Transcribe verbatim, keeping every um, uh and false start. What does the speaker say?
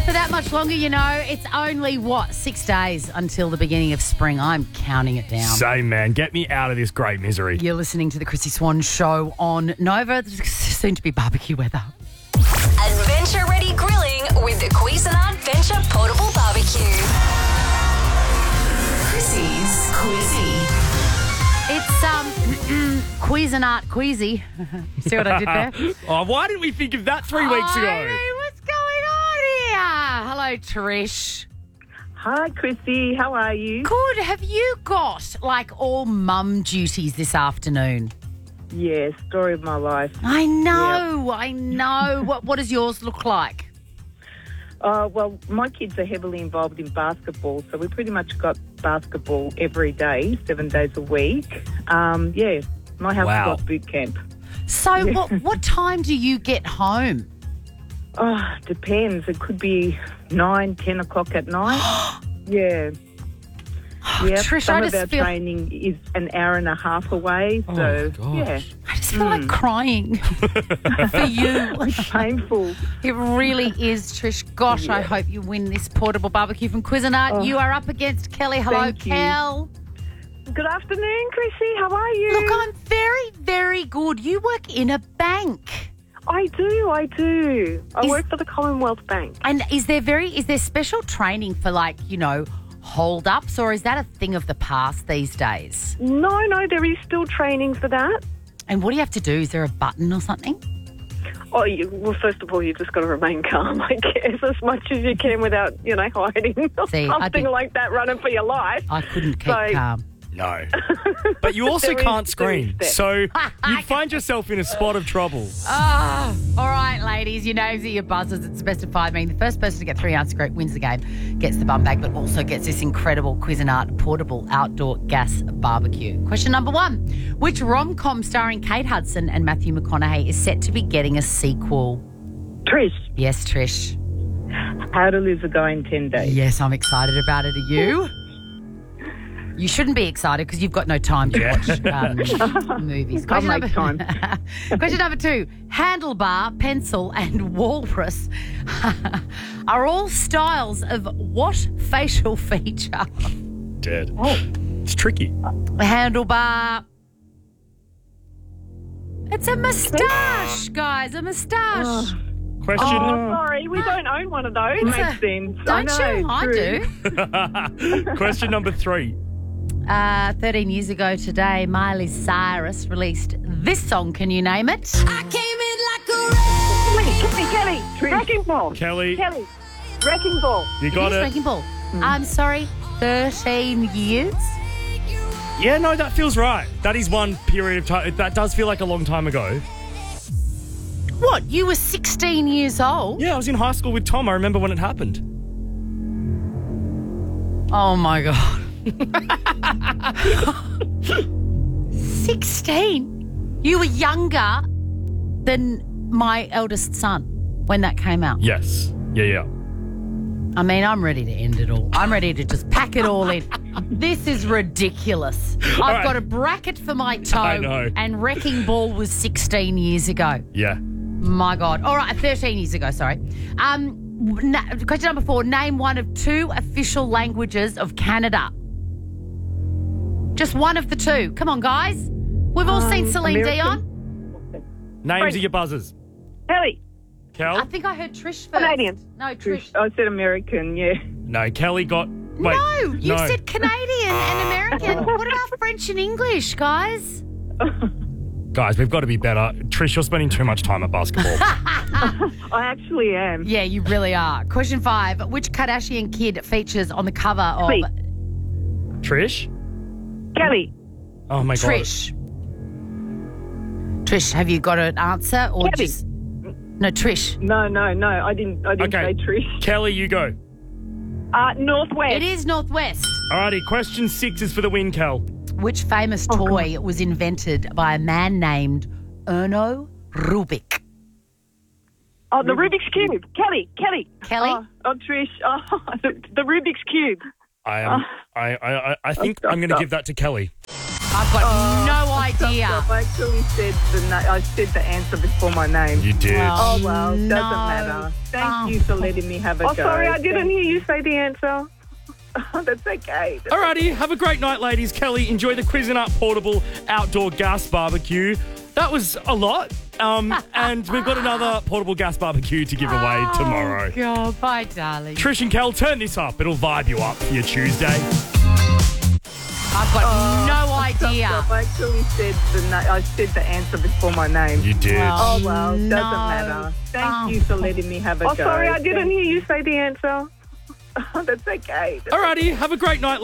For that much longer, you know, it's only, what, six days until the beginning of spring. I'm counting it down. Same, man. Get me out of this great misery. You're listening to the Chrissy Swan Show on Nova. Soon to be barbecue weather. Adventure ready grilling with the Cuisinart Venture Portable Barbecue. Chrissy's Quizzy. It's um Cuisinart Queasy. See what I did there? Oh, why didn't we think of that three weeks I ago? mean, what's going on here? Hello, Trish. Hi, Chrissy. How are you? Good. Have you got, like, all mum duties this afternoon? Yeah, story of my life. I know, I know. What What does yours look like? Uh, well, my kids are heavily involved in basketball, so we pretty much got basketball every day, seven days a week. Um, yeah, my house Wow. got boot camp. So Yeah. what what time do you get home? Oh, depends. It could be nine, ten o'clock at night. yeah. Yeah, Trish, some I of just our feel- training is an hour and a half away, Oh, so gosh. yeah, I just feel like crying for you. it's painful. It really is, Trish. Gosh, I Yeah. hope you win this portable barbecue from Cuisinart. Oh. You are up against Kelly. Hello, Thank you. Kel. Good afternoon, Chrissy. How are you? Look, I'm very, very good. You work in a bank. I do, I do. I Is- work for the Commonwealth Bank. And is there very is there special training for, like, you know, hold ups, or is that a thing of the past these days? No, no, there is still training for that. And what do you have to do? Is there a button or something? Oh, you, well, first of all, you've just got to remain calm, I guess, as much as you can without, you know, hiding or See, I something think- like that, running for your life. I couldn't keep So- calm. No. But you also There is- can't there scream. is So you'd find yourself in a spot of trouble. Oh, all right, ladies. Your names are your buzzers. It's the best of five. Meaning the first person to get three answers correct wins the game, gets the bum bag, but also gets this incredible Cuisinart portable outdoor gas barbecue. Question number one. Which rom-com starring Kate Hudson and Matthew McConaughey is set to be getting a sequel? Trish, Yes, Trish. how to lose a guy in ten days. Yes, I'm excited about it. Are you? You shouldn't be excited because you've got no time to watch um, movies. I'll Question make number, Question number two. Handlebar, pencil and walrus are all styles of what facial feature? Dead. Oh. It's tricky. Handlebar. It's a moustache, guys. A moustache. Question. Oh, sorry, we don't own one of those. It's Makes a- sense. I Don't know, you? I true. do. Question number three. Uh, thirteen years ago today, Miley Cyrus released this song. Can you name it? Kelly, Kelly, Kelly. Wrecking Ball. Kelly, Kelly. Wrecking Ball. you got It is it. Wrecking Ball. I'm sorry, thirteen years? Yeah, no, that feels right. That is one period of time. That does feel like a long time ago. What? You were sixteen years old? Yeah, I was in high school with Tom. I remember when it happened. Oh, my God. sixteen? You were younger than my eldest son when that came out. Yes. Yeah, yeah. I mean, I'm ready to end it all. I'm ready to just pack it all in. This is ridiculous. I've right. got a bracket for my toe. I know. And Wrecking Ball was sixteen years ago. Yeah. My God. All right, thirteen years ago, sorry. Um, na- question number four. Name one of two official languages of Canada. Just one of the two. Come on, guys. We've all seen Celine American? Dion. Names of your buzzers. Kelly. Kel? I think I heard Trish first. Canadian. No, Trish. Trish, I said American, yeah. No, Kelly got... Wait. no, you no. said Canadian and American. What about French and English, guys? Guys, we've got to be better. Trish, you're spending too much time at basketball. I actually am. Yeah, you really are. Question five. Which Kardashian kid features on the cover of Wait. Trish? Kelly. Oh, my God. Trish? Trish, have you got an answer or Kelly. just no? Trish. No, no, no. I didn't. I didn't Okay. say Trish. Kelly, you go. Uh, Northwest. It is Northwest. Alrighty, question six is for the win, Kel. Which famous toy was invented by a man named Erno Rubik? Oh, the Rubik's Cube. Kelly. Kelly. Kelly? Oh, oh, Trish. Oh, The, the Rubik's Cube. I am. I, I, I, I think stop, I'm going to stop. give that to Kelly. I've got no idea. Stop. I actually said the na- I said the answer before my name. You did. Well, Oh well, doesn't No. matter. Thank Thank you for letting me have a Oh, go. sorry, I didn't Thank hear you say the answer. Oh, that's okay. That's Alrighty, have a great night, ladies. Kelly, enjoy the Cuisinart Portable Outdoor Gas Barbecue. That was a lot. Um, and we've got another portable gas barbecue to give away tomorrow. Oh, God. Bye, darling. Trish and Kel, turn this up. It'll vibe you up for your Tuesday. I've got no idea. I actually said the na- I said the answer before my name. You did. Oh, well, doesn't No. matter. Thank Oh. you for letting me have a Oh, go. sorry, I didn't Thank- hear you say the answer. Oh, that's okay. That's Alrighty, have a great night.